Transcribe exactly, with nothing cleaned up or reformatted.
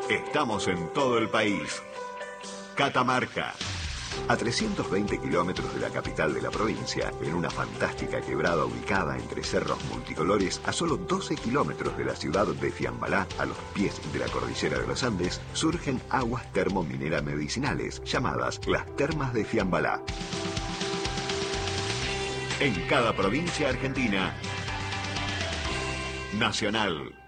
Estamos en todo el país. Catamarca. A trescientos veinte kilómetros de la capital de la provincia, en una fantástica quebrada ubicada entre cerros multicolores, a solo doce kilómetros de la ciudad de Fiambalá, a los pies de la cordillera de los Andes, surgen aguas termomineras medicinales, llamadas las Termas de Fiambalá. En cada provincia argentina, Nacional.